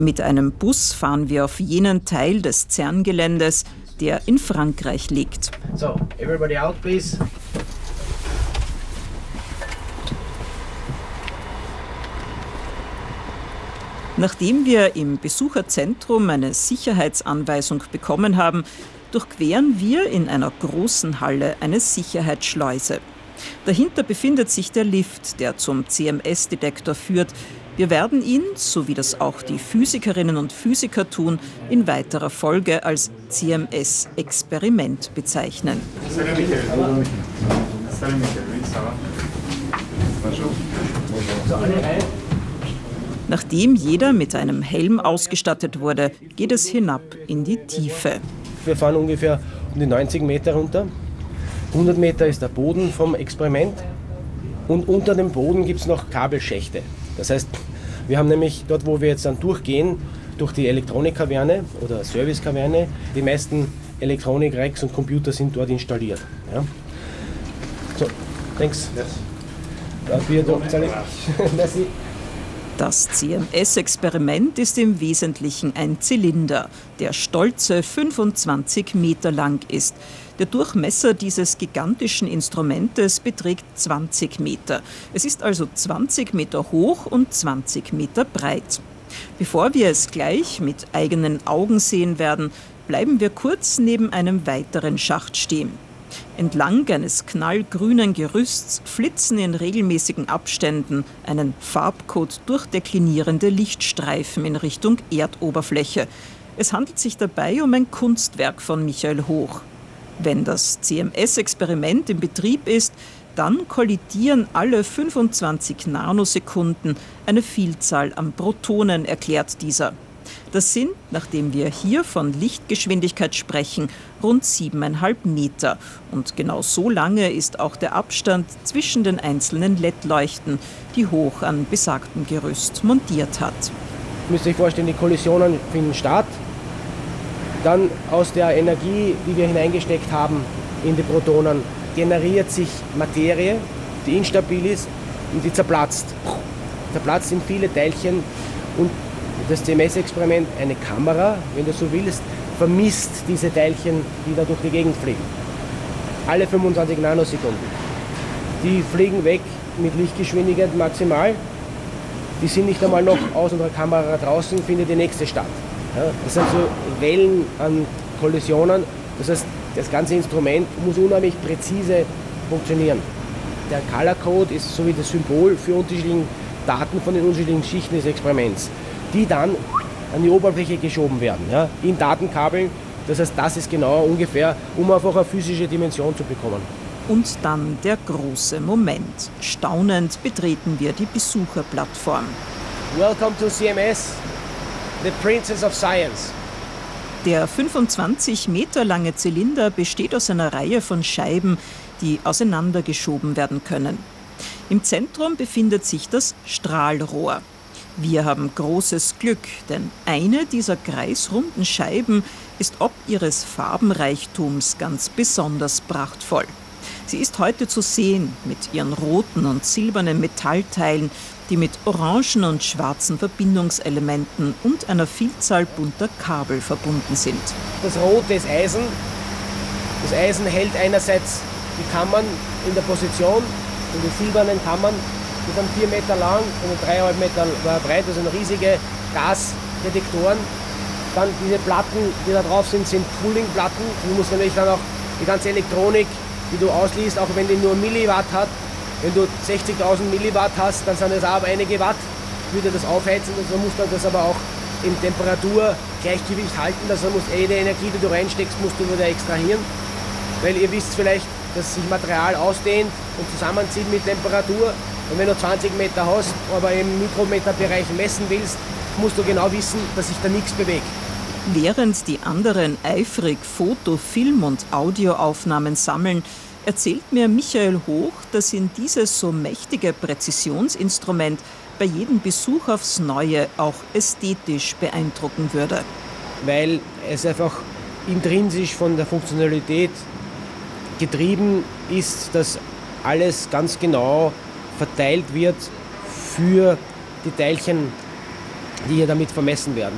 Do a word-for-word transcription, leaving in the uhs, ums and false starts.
Mit einem Bus fahren wir auf jenen Teil des CERN-Geländes, der in Frankreich liegt. So, everybody out, please. Nachdem wir im Besucherzentrum eine Sicherheitsanweisung bekommen haben, durchqueren wir in einer großen Halle eine Sicherheitsschleuse. Dahinter befindet sich der Lift, der zum C M S-Detektor führt. Wir werden ihn, so wie das auch die Physikerinnen und Physiker tun, in weiterer Folge als C M S-Experiment bezeichnen. Nachdem jeder mit einem Helm ausgestattet wurde, geht es hinab in die Tiefe. Wir fahren ungefähr um die neunzig Meter runter. hundert Meter ist der Boden vom Experiment und unter dem Boden gibt es noch Kabelschächte. Das heißt, wir haben nämlich dort, wo wir jetzt dann durchgehen, durch die Elektronikkaverne oder Servicekaverne, die meisten Elektronik-Racks und Computer sind dort installiert. Ja. So, thanks. Merci. Das C M S-Experiment ist im Wesentlichen ein Zylinder, der stolze fünfundzwanzig Meter lang ist. Der Durchmesser dieses gigantischen Instrumentes beträgt zwanzig Meter. Es ist also zwanzig Meter hoch und zwanzig Meter breit. Bevor wir es gleich mit eigenen Augen sehen werden, bleiben wir kurz neben einem weiteren Schacht stehen. Entlang eines knallgrünen Gerüsts flitzen in regelmäßigen Abständen einen Farbcode durchdeklinierende Lichtstreifen in Richtung Erdoberfläche. Es handelt sich dabei um ein Kunstwerk von Michael Hoch. Wenn das C M S-Experiment in Betrieb ist, dann kollidieren alle fünfundzwanzig Nanosekunden eine Vielzahl an Protonen, erklärt dieser. Das sind, nachdem wir hier von Lichtgeschwindigkeit sprechen, rund siebeneinhalb Meter. Und genau so lange ist auch der Abstand zwischen den einzelnen L E D-Leuchten, die Hoch an besagtem Gerüst montiert hat. Ihr müsst euch vorstellen, die Kollisionen finden statt. Dann aus der Energie, die wir hineingesteckt haben in die Protonen, generiert sich Materie, die instabil ist und die zerplatzt. Zerplatzt in viele Teilchen und das C M S-Experiment, eine Kamera, wenn du so willst, vermisst diese Teilchen, die da durch die Gegend fliegen. Alle fünfundzwanzig Nanosekunden. Die fliegen weg mit Lichtgeschwindigkeit maximal. Die sind nicht einmal noch aus unserer Kamera draußen, findet die nächste statt. Ja, das sind so Wellen an Kollisionen. Das heißt, das ganze Instrument muss unheimlich präzise funktionieren. Der Color Code ist so wie das Symbol für unterschiedliche Daten von den unterschiedlichen Schichten des Experiments, die dann an die Oberfläche geschoben werden, ja, in Datenkabeln. Das heißt, das ist genau ungefähr, um einfach eine physische Dimension zu bekommen. Und dann der große Moment. Staunend betreten wir die Besucherplattform. Welcome to C M S, the Princess of Science. Der fünfundzwanzig Meter lange Zylinder besteht aus einer Reihe von Scheiben, die auseinandergeschoben werden können. Im Zentrum befindet sich das Strahlrohr. Wir haben großes Glück, denn eine dieser kreisrunden Scheiben ist ob ihres Farbenreichtums ganz besonders prachtvoll. Sie ist heute zu sehen mit ihren roten und silbernen Metallteilen, die mit orangen und schwarzen Verbindungselementen und einer Vielzahl bunter Kabel verbunden sind. Das Rote ist Eisen. Das Eisen hält einerseits die Kammern in der Position und die silbernen Kammern, die sind vier Meter lang und dreieinhalb Meter breit, also riesige Gasdetektoren. Dann diese Platten, die da drauf sind, sind Cooling-Platten. Du musst natürlich dann auch die ganze Elektronik, die du ausliest, auch wenn die nur Milliwatt hat, wenn du sechzigtausend Milliwatt hast, dann sind das auch einige Watt, würde das aufheizen. Also musst du das aber auch im Temperaturgleichgewicht halten. Also musst jede Energie, die du reinsteckst, musst du wieder extrahieren. Weil ihr wisst vielleicht, dass sich Material ausdehnt und zusammenzieht mit Temperatur. Und wenn du zwanzig Meter hast, aber im Mikrometerbereich messen willst, musst du genau wissen, dass sich da nichts bewegt. Während die anderen eifrig Foto-, Film- und Audioaufnahmen sammeln, erzählt mir Michael Hoch, dass ihn dieses so mächtige Präzisionsinstrument bei jedem Besuch aufs Neue auch ästhetisch beeindrucken würde. Weil es einfach intrinsisch von der Funktionalität getrieben ist, dass alles ganz genau verteilt wird für die Teilchen, die hier damit vermessen werden.